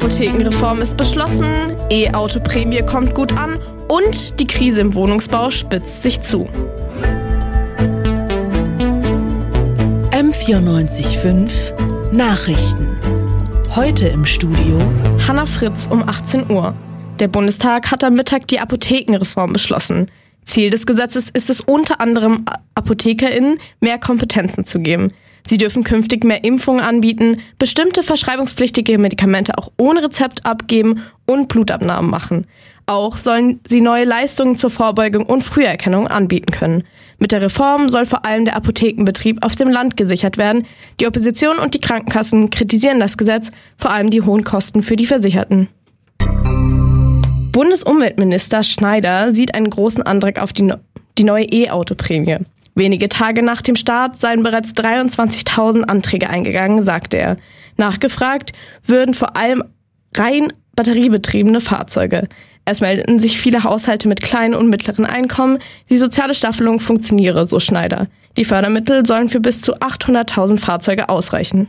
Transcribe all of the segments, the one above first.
Apothekenreform ist beschlossen, E-Auto-Prämie kommt gut an und die Krise im Wohnungsbau spitzt sich zu. M94.5 Nachrichten. Heute im Studio Hannah Fritz um 18 Uhr. Der Bundestag hat am Mittag die Apothekenreform beschlossen. Ziel des Gesetzes ist es unter anderem, ApothekerInnen mehr Kompetenzen zu geben. Sie dürfen künftig mehr Impfungen anbieten, bestimmte verschreibungspflichtige Medikamente auch ohne Rezept abgeben und Blutabnahmen machen. Auch sollen sie neue Leistungen zur Vorbeugung und Früherkennung anbieten können. Mit der Reform soll vor allem der Apothekenbetrieb auf dem Land gesichert werden. Die Opposition und die Krankenkassen kritisieren das Gesetz, vor allem die hohen Kosten für die Versicherten. Bundesumweltminister Schneider sieht einen großen Andrang auf die neue E-Auto-Prämie. Wenige Tage nach dem Start seien bereits 23.000 Anträge eingegangen, sagte er. Nachgefragt würden vor allem rein batteriebetriebene Fahrzeuge. Es meldeten sich viele Haushalte mit kleinen und mittleren Einkommen. Die soziale Staffelung funktioniere, so Schneider. Die Fördermittel sollen für bis zu 800.000 Fahrzeuge ausreichen.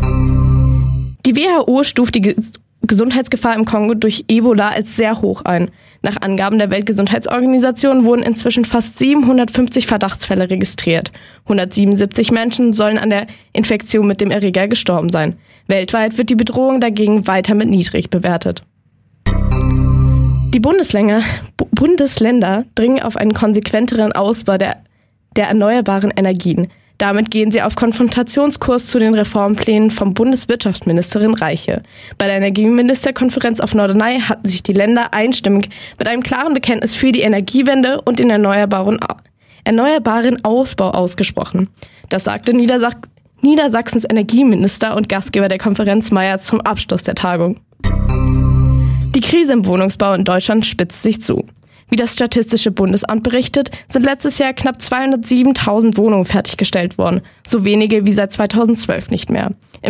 Die WHO stuft die Gesundheitsgefahr im Kongo durch Ebola als sehr hoch ein. Nach Angaben der Weltgesundheitsorganisation wurden inzwischen fast 750 Verdachtsfälle registriert. 177 Menschen sollen an der Infektion mit dem Erreger gestorben sein. Weltweit wird die Bedrohung dagegen weiter mit niedrig bewertet. Die Bundesländer dringen auf einen konsequenteren Ausbau der erneuerbaren Energien. Damit gehen sie auf Konfrontationskurs zu den Reformplänen von Bundeswirtschaftsministerin Reiche. Bei der Energieministerkonferenz auf Norderney hatten sich die Länder einstimmig mit einem klaren Bekenntnis für die Energiewende und den erneuerbaren Ausbau ausgesprochen. Das sagte Niedersachsens Energieminister und Gastgeber der Konferenz Mayer zum Abschluss der Tagung. Die Krise im Wohnungsbau in Deutschland spitzt sich zu. Wie das Statistische Bundesamt berichtet, sind letztes Jahr knapp 207.000 Wohnungen fertiggestellt worden. So wenige wie seit 2012 nicht mehr.